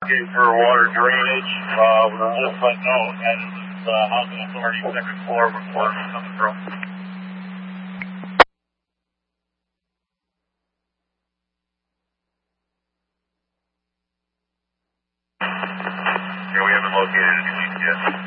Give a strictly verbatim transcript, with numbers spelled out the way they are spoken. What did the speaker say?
Okay, for water drainage, uh, we're just letting know, and it was, uh, housing authority second floor where water was coming from. Yeah, we haven't located any leaks yet.